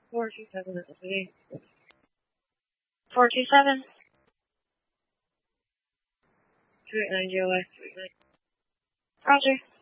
427, this is me. 427. 289 GLA. Roger.